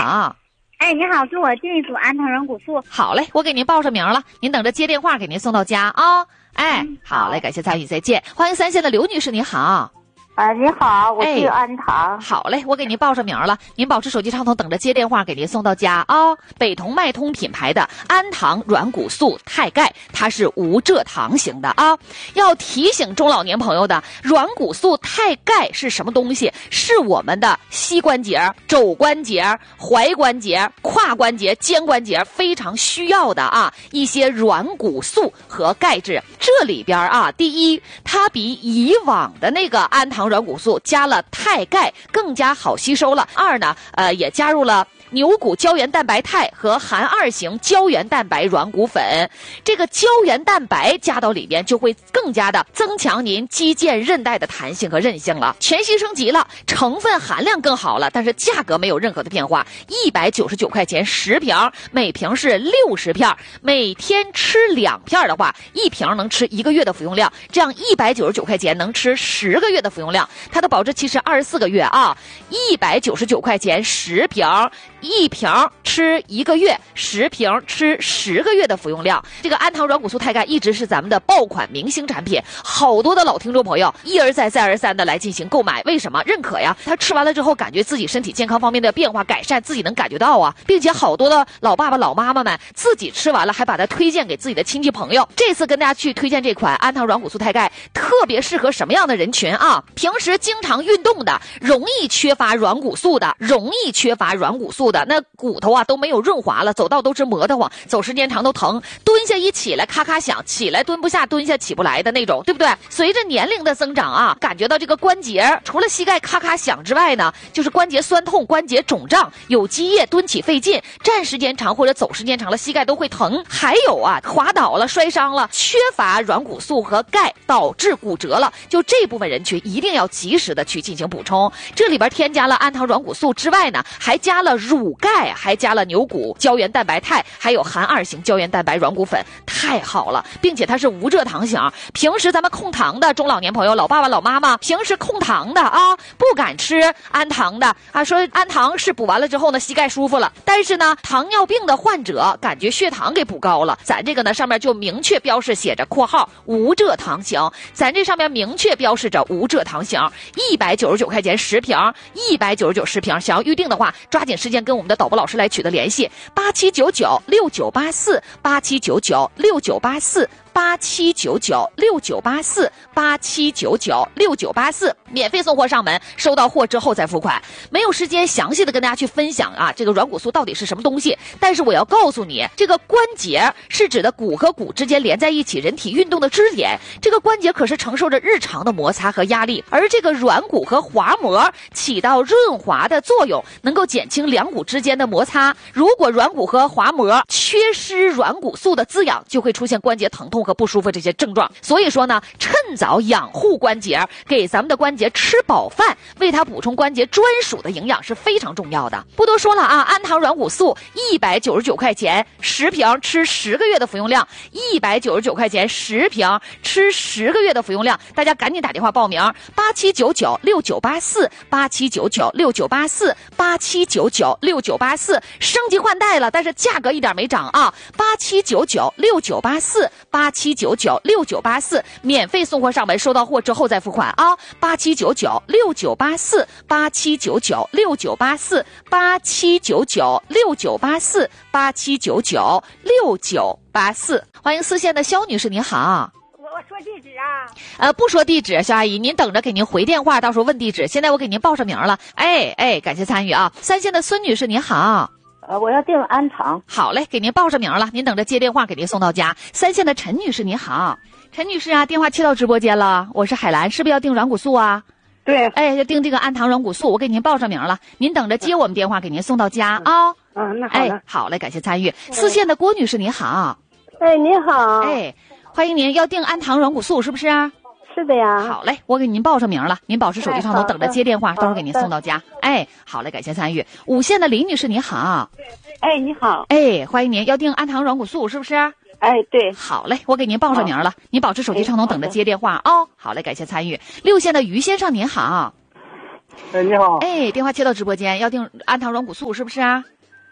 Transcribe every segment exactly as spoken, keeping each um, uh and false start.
好。 哎，你好，给我订一组安糖软骨素。 好嘞，我给您报上名了，您等着接电话给您送到家啊、哦。哎、嗯，好嘞，感谢参与，再见。欢迎三线的刘女士，你好。 啊，你好，我是安糖、 哎。好嘞，我给您报上名了，您保持手机畅通，等着接电话给您送到家啊、哦。北同脉通品牌的安糖软骨素钛钙，它是无蔗糖型的啊。要提醒中老年朋友的，软骨素钛钙是什么东西？是我们的膝关节、肘关节、踝关节、胯关节、肩关节非常需要的啊一些软骨素和钙质。这里边啊，第一，它比以往的那个安糖软骨素加了钛钙更加好吸收了。二呢，呃，也加入了牛骨胶原蛋白肽和含二型胶原蛋白软骨粉。这个胶原蛋白加到里边，就会更加的增强您肌腱韧带的弹性和韧性了。全息升级了，成分含量更好了，但是价格没有任何的变化，一百九十九块钱十瓶，每瓶是六十片，每天吃两片的话，一瓶能吃一个月的服用量，这样一百九十九块钱能吃十个月的服用量。它的保质期是二十四个月啊，一百九十九块钱十瓶，一瓶吃一个月，十瓶吃十个月的服用量。这个安糖软骨素钛钙一直是咱们的爆款明星产品，好多的老听众朋友一而再再而三的来进行购买。为什么？认可呀，他吃完了之后感觉自己身体健康方面的变化改善，自己能感觉到啊，并且好多的老爸爸老妈妈们自己吃完了还把它推荐给自己的亲戚朋友。这次跟大家去推荐这款安糖软骨素钛钙，特别适合什么样的人群啊？平时经常运动的，容易缺乏软骨素的，容易缺乏软骨素的，那骨头啊都没有润滑了，走道都是磨得慌，走时间长都疼，蹲下一起来咔咔响，起来蹲不下，蹲下起不来的那种，对不对？随着年龄的增长啊，感觉到这个关节除了膝盖咔咔响之外呢，就是关节酸痛、关节肿胀、有积液、蹲起费劲，站时间长或者走时间长了膝盖都会疼。还有啊，滑倒了、摔伤了，缺乏软骨素和钙导致骨折了，就这部分人群一定要及时的去进行补充。这里边添加了安糖软骨素之外呢，还加了乳钙，还加了牛骨胶原蛋白肽，还有含二型胶原蛋白软骨粉，太好了，并且它是无蔗糖型。平时咱们控糖的中老年朋友、老爸爸老妈妈，平时控糖的啊，不敢吃安糖的啊，说安糖是补完了之后呢，膝盖舒服了，但是呢，糖尿病的患者感觉血糖给补高了，咱这个呢上面就明确标示写着括号无蔗糖型，咱这上面明确标示着无蔗糖型，一百九十九块钱十瓶，一百九十九十瓶。想要预定的话，抓紧时间跟我们的导播老师来取得联系，八七九九六九八四，八七九九六九八四。八七九九六九八四，八七九九六九八四，免费送货上门，收到货之后再付款。没有时间详细的跟大家去分享啊，这个软骨素到底是什么东西，但是我要告诉你，这个关节是指的骨和骨之间连在一起，人体运动的支点。这个关节可是承受着日常的摩擦和压力，而这个软骨和滑膜起到润滑的作用，能够减轻两骨之间的摩擦。如果软骨和滑膜缺失软骨素的滋养，就会出现关节疼痛和不舒服这些症状。所以说呢，趁早养护关节，给咱们的关节吃饱饭，为它补充关节专属的营养是非常重要的。不多说了啊，安糖软骨素一百九十九块钱十瓶，吃十个月的服用量，一百九十九块钱十瓶，吃十个月的服用量，大家赶紧打电话报名，八七九九六九八四，八七九九六九八四，八七九九六九八四，升级换代了，但是价格一点没涨啊，八七九九六九八四，八七九九六九八四，免费送货上门，收到货之后再付款啊，八七九九六九八四，八七九九六九八四，八七九九六九八四，八七九九六九八四。欢迎四线的肖女士，你好。 我我说地址啊？ 呃，不说地址，肖阿姨，您等着给您回电话，到时候问地址。现在我给您报上名了，哎哎，感谢参与啊。三线的孙女士，你好。 呃，我要订安糖。 好嘞，给您报上名了，您等着接电话给您送到家。三线的陈女士，你好。陈女士啊，电话切到直播间了，我是海兰，是不是要订软骨素啊？ 对， 哎，要订这个安糖软骨素，我给您报上名了，您等着接我们电话给您送到家啊。 嗯，那好的。 哎，好嘞，感谢参与。四线的郭女士，你好。 哎，你好。 哎，欢迎您，要订安糖软骨素是不是啊？ 是的呀。 好嘞，我给您报上名了，您保持手机上头等着接电话，到时候给您送到家。哎，好嘞，感谢参与。五线的李女士，你好。 哎，你好。 哎，欢迎您，要订安糖软骨素是不是？ 哎，对。 好嘞，我给您报上名了，您保持手机畅通，等着接电话哦。好嘞，感谢参与。六线的于先生您好。 哎，你好。 哎，电话接到直播间，要订安糖软骨素是不是啊？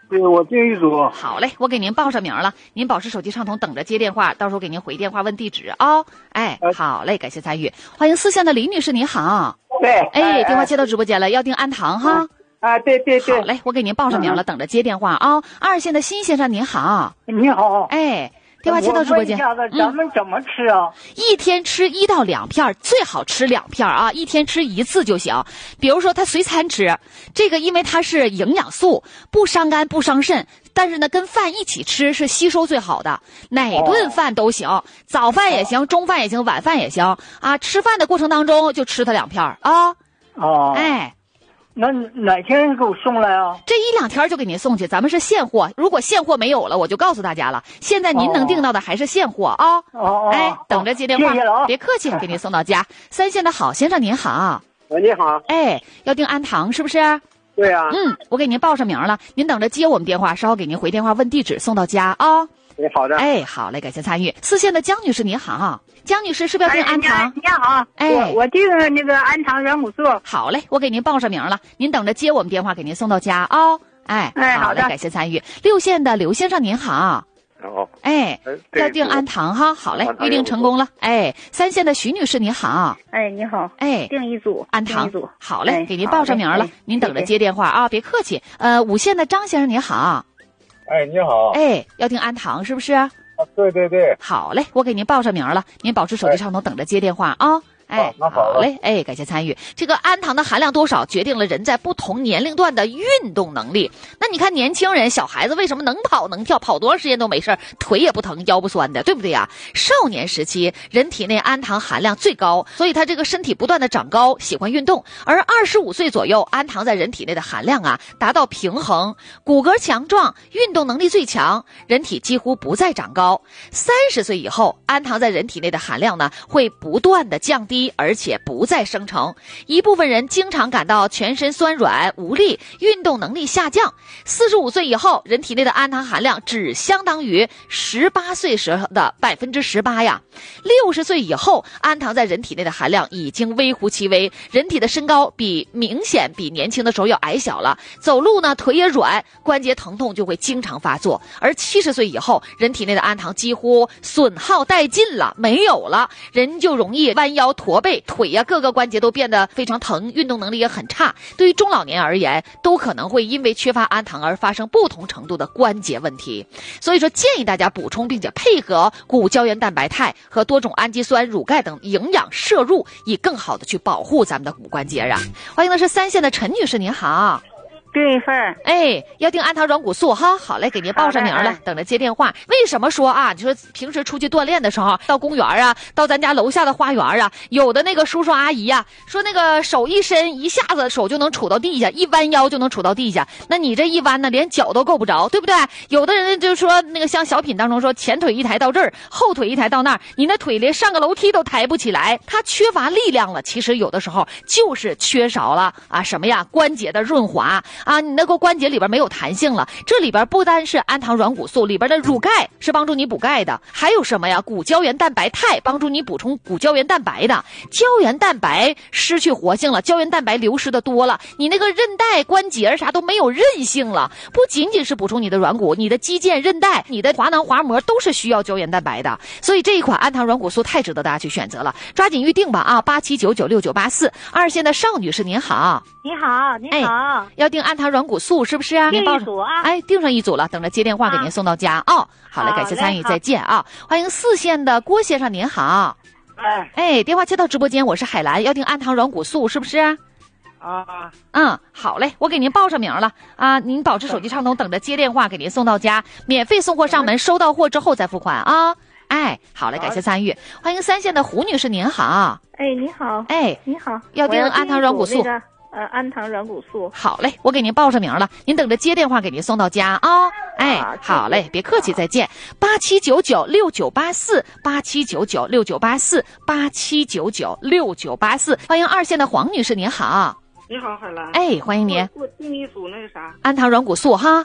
对，我订一组。 好嘞，我给您报上名了，您保持手机畅通，等着接电话，到时候给您回电话问地址啊、哦。哎，好嘞，感谢参与。欢迎四线的李女士，您好。 对。 哎，电话接到直播间了，要订安堂哈。 啊，对对对。 好嘞，我给您报上名了，等着接电话啊、哦。二线的辛先生，您好。 你好。 哎。电话接到直播间。 我问一下子，咱们怎么吃啊？ 嗯、一天吃一到两片，最好吃两片啊！一天吃一次就行。比如说，它随餐吃，这个因为它是营养素，不伤肝不伤肾，但是呢，跟饭一起吃是吸收最好的。哪顿饭都行，哦、早饭也行，中饭也行，晚饭也行啊！吃饭的过程当中就吃它两片啊。 哦。 哎。 那哪天给我送来啊？ 这一两天就给您送去，咱们是现货。如果现货没有了，我就告诉大家了。现在您能订到的还是现货啊！ 哦， 哎，等着接电话， 谢谢了啊， 别客气，给您送到家。三线的郝先生您好。 喂，你好。 哎，要订安堂是不是？ 对啊。 嗯，我给您报上名了，您等着接我们电话，稍后给您回电话问地址，送到家啊。 哎，好的。 哎，好嘞，感谢参与。四线的江女士您好。江女士是不是要订安堂？ 你好， 哎， 我我订那个安堂软骨素。 好嘞，我给您报上名了，您等着接我们电话，给您送到家啊、哦。哎， 哎， 好嘞，感谢参与。六线的刘先生您好。 哦。 哎，要订安堂哈，好嘞，预定成功了。哎，三线的徐女士您好。 哎，你好。 哎， 订一组安堂， 组好嘞，给您报上名了，您等着接电话啊，别客气。呃，五线的张先生您好。 哎，你好。 哎，要订安堂是不是？ 啊，对对对。 好嘞，我给您报上名了，您保持手机畅通，等着接电话啊。哎， 那好嘞，哎，感谢参与。这个氨糖的含量多少，决定了人在不同年龄段的运动能力。那你看年轻人、小孩子为什么能跑能跳，跑多长时间都没事，腿也不疼，腰不酸的，对不对呀？少年时期人体内氨糖含量最高，所以他这个身体不断的长高，喜欢运动。而二十五岁左右，氨糖在人体内的含量啊达到平衡，骨骼强壮，运动能力最强，人体几乎不再长高。三十岁以后，氨糖在人体内的含量呢会不断的降低，而且不再生成。一部分人经常感到全身酸软无力，运动能力下降。四十五岁以后，人体内的氨糖含量只相当于十八岁时的百分之十八呀。六十岁以后，氨糖在人体内的含量已经微乎其微，人体的身高比明显比年轻的时候要矮小了，走路呢腿也软，关节疼痛就会经常发作。而七十岁以后，人体内的氨糖几乎损耗殆尽了，没有了，人就容易弯腰驼背，腿呀、啊、各个关节都变得非常疼，运动能力也很差。对于中老年而言，都可能会因为缺乏氨糖而发生不同程度的关节问题。所以说建议大家补充并且配合骨胶原蛋白肽和多种氨基酸、乳钙等营养摄入，以更好的去保护咱们的骨关节啊。欢迎的是三线的陈女士，您好。 订一份。 哎，要订氨糖软骨素哈，好嘞，给您报上名了，等着接电话。为什么说啊？你说平时出去锻炼的时候，到公园啊，到咱家楼下的花园啊，有的那个叔叔阿姨呀、啊，说那个手一伸，一下子手就能杵到地下，一弯腰就能杵到地下。那你这一弯呢，连脚都够不着，对不对？有的人就说那个像小品当中说，前腿一抬到这儿，后腿一抬到那儿，你那腿连上个楼梯都抬不起来，他缺乏力量了。其实有的时候就是缺少了啊什么呀，关节的润滑。啊，你那个关节里边没有弹性了，这里边不单是氨糖软骨素，里边的乳钙是帮助你补钙的，还有什么呀？骨胶原蛋白肽帮助你补充骨胶原蛋白的。胶原蛋白失去活性了，胶原蛋白流失的多了，你那个韧带、关节啥都没有韧性了。不仅仅是补充你的软骨，你的肌腱、韧带、你的滑囊、滑膜都是需要胶原蛋白的。所以这一款氨糖软骨素太值得大家去选择了，抓紧预定吧啊！八七九九六九八四。二线的邵女士您好。 你好，你好， 哎、要订氨糖软骨素是不是啊？ 订一组啊！ 哎，订上一组了，等着接电话给您送到家啊、哦。好嘞，感谢参与，再见啊！欢迎四线的郭先生您好。 哎哎，电话接到直播间，我是海兰，要订氨糖软骨素是不是？ 啊， 嗯，好嘞，我给您报上名了啊，您保持手机畅通，等着接电话给您送到家，免费送货上门，收到货之后再付款啊。哎，好嘞，感谢参与。欢迎三线的胡女士您好。 哎，你好。 哎， 你好， 要订氨糖软骨素。 呃，氨糖软骨素。 好嘞，我给您报上名了，您等着接电话给您送到家啊、哦。哎，好嘞，别客气，再见。八七九九六九八四，八七九九六九八四，八七九九六九八四。欢迎二线的黄女士，您好。 你好，海兰。 哎，欢迎您。 我订一组那个啥， 氨糖软骨素哈。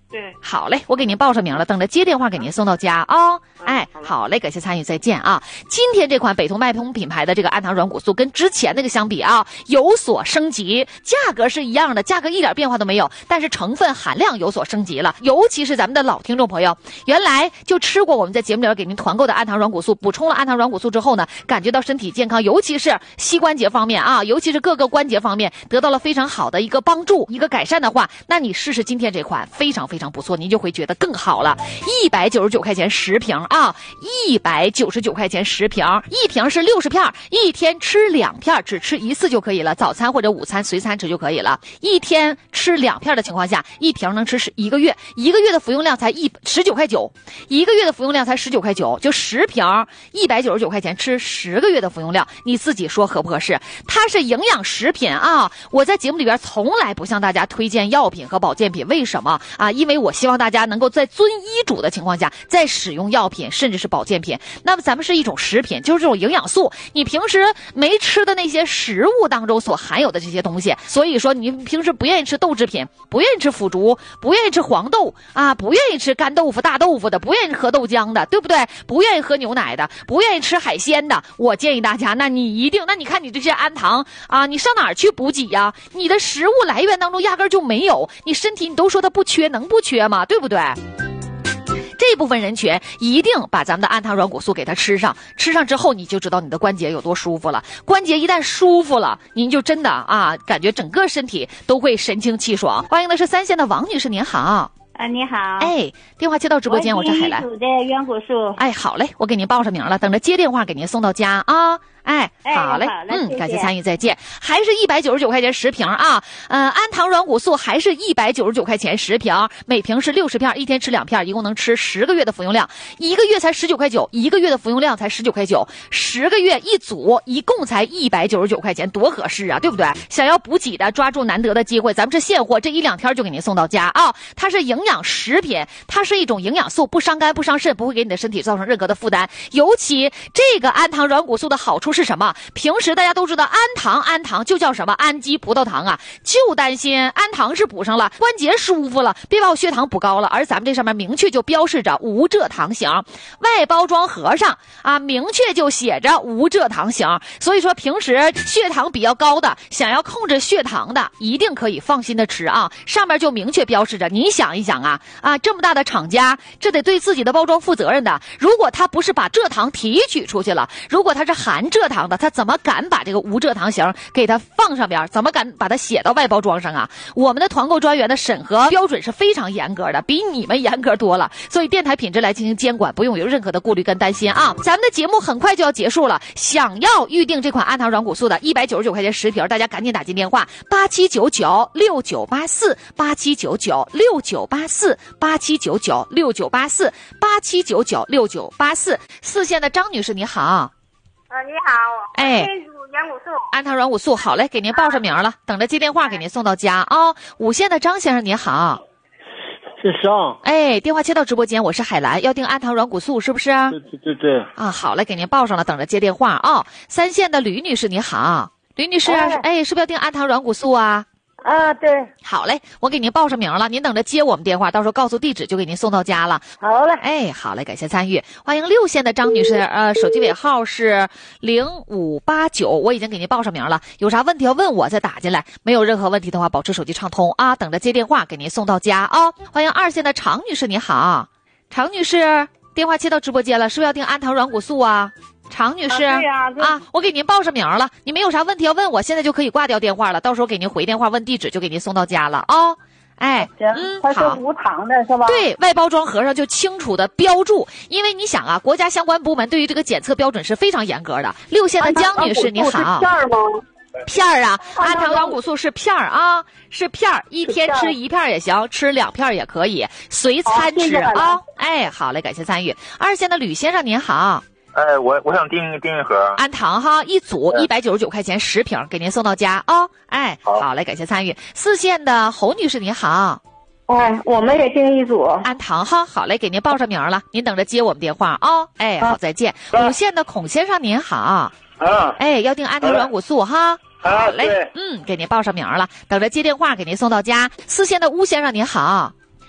对， 好嘞，我给您报上名了，等着接电话给您送到家啊、哦。哎，好嘞，感谢参与，再见啊！今天这款北通脉通品牌的这个氨糖软骨素跟之前那个相比啊，有所升级，价格是一样的，价格一点变化都没有，但是成分含量有所升级了。尤其是咱们的老听众朋友，原来就吃过我们在节目里边给您团购的氨糖软骨素，补充了氨糖软骨素之后呢，感觉到身体健康，尤其是膝关节方面啊，尤其是各个关节方面得到了非常好的一个帮助，一个改善的话，那你试试今天这款，非常非常不错，您就会觉得更好了。一百九十九块钱十瓶啊，一百九十九块钱十瓶，一瓶是六十片，一天吃两片，只吃一次就可以了，早餐或者午餐随餐吃就可以了。一天吃两片的情况下，一瓶能吃一个月，一个月的服用量才一十九块九，一个月的服用量才十九块九，就十瓶一百九十九块钱吃十个月的服用量，你自己说合不合适？它是营养食品啊，我在节目里边从来不向大家推荐药品和保健品，为什么啊？因为我希望大家能够在遵医嘱的情况下再使用药品甚至是保健品。那么咱们是一种食品，就是这种营养素，你平时没吃的那些食物当中所含有的这些东西，所以说你平时不愿意吃豆制品，不愿意吃腐竹，不愿意吃黄豆啊，不愿意吃干豆腐大豆腐的，不愿意喝豆浆的，对不对？不愿意喝牛奶的，不愿意吃海鲜的，我建议大家，那你一定，那你看你这些氨糖啊，你上哪儿去补给呀？你的食物来源当中压根儿就没有，你身体你都说它不缺，能不缺吗？对不对？这部分人群一定把咱们的氨糖软骨素给它吃上，吃上之后你就知道你的关节有多舒服了。关节一旦舒服了，您就真的啊，感觉整个身体都会神清气爽。欢迎的是三线的王女士，您好。 啊，你好。 哎，电话接到直播间，我是海兰。 我的软骨素。 哎，好嘞，我给您报上名了，等着接电话给您送到家啊。哎，好嘞， 哎、好嗯， 谢谢感谢参与，再见。还是一百九十九块钱十瓶啊，呃，氨糖软骨素还是一百九十九块钱十瓶，每瓶是六十片，一天吃两片，一共能吃十个月的服用量，一个月才十九块九，一个月的服用量才十九块九，十个月一组，一共才一百九十九块钱，多合适啊，对不对？想要补给的，抓住难得的机会，咱们是现货，这一两天就给您送到家啊。它是营养食品，它是一种营养素，不伤肝不伤肾，不会给你的身体造成任何的负担。尤其这个氨糖软骨素的好处是什么？平时大家都知道氨糖，氨糖就叫什么氨基葡萄糖啊，就担心氨糖是补上了，关节舒服了，别把我血糖补高了。而咱们这上面明确就标示着无蔗糖型，外包装盒上啊明确就写着无蔗糖型，所以说平时血糖比较高的，想要控制血糖的，一定可以放心的吃啊。上面就明确标示着，你想一想啊啊，这么大的厂家，这得对自己的包装负责任的。如果他不是把蔗糖提取出去了，如果他是含蔗糖的，他怎么敢把这个无蔗糖型给它放上边？怎么敢把它写到外包装上啊？我们的团购专员的审核标准是非常严格的，比你们严格多了。所以电台品质来进行监管，不用有任何的顾虑跟担心啊！咱们的节目很快就要结束了，想要预定这款氨糖软骨素的一百九十九块钱十瓶，大家赶紧打进电话八七九九六九八四八七九九六九八四八七九九六九八四八七九九六九八四。四线的张女士，你好。 呃，你好。 哎。 软骨素， 氨糖软骨素，好嘞，给您报上名了，等着接电话给您送到家啊、哦。五线的张先生您好。 是张。 哎，电话接到直播间，我是海兰，要订氨糖软骨素是不是？ 对对对对。 啊，好嘞，给您报上了，等着接电话啊、哦。三线的吕女士您好。吕女士，哎，哎是不是要订氨糖软骨素啊？ 啊，对。 好嘞，我给您报上名了，您等着接我们电话，到时候告诉地址就给您送到家了。 好嘞。 哎，好嘞，感谢参与。欢迎六线的张女士，呃，手机尾号是零五八九，我已经给您报上名了，有啥问题要问我再打进来，没有任何问题的话保持手机畅通啊，等着接电话给您送到家啊、哦。欢迎二线的常女士，你好。常女士，电话接到直播间了，是不是要订氨糖软骨素啊？常女士啊, 啊, 啊，我给您报上名了，你们有啥问题要问我，现在就可以挂掉电话了，到时候给您回电话问地址，就给您送到家了啊、哦。哎， 行， 嗯， 它是无糖的是吧？ 对，外包装盒上就清楚的标注，因为你想啊，国家相关部门对于这个检测标准是非常严格的。六线的江女士，你好。 片儿吗？ 片儿啊，氨糖软骨素是片儿啊，是片儿，一天吃一片也行，吃两片也可以，随餐吃啊。哎，好嘞，感谢参与。二线的吕先生您好。 哎，我我想订订一盒氨糖哈，一组一百九十九块钱十瓶，给您送到家啊、哦。哎，好，好嘞，感谢参与。四线的侯女士您好。 哎，我们也订一组氨糖哈，好嘞，给您报上名了，您等着接我们电话啊、哦。哎，好，再见。五线的孔先生您好。 啊。 哎，要订氨糖软骨素哈。 啊， 嘞，嗯，给您报上名了，等着接电话给您送到家。四线的邬先生您好。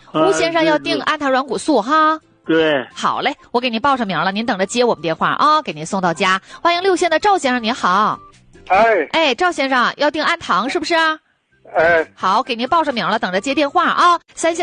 胡先生要订安糖软骨素哈。 对， 好嘞，我给您报上名了，您等着接我们电话啊，给您送到家。欢迎六县的赵先生，您好。 哎哎，赵先生要订安糖是不是？ 哎。 好，给您报上名了，等着接电话啊。三县。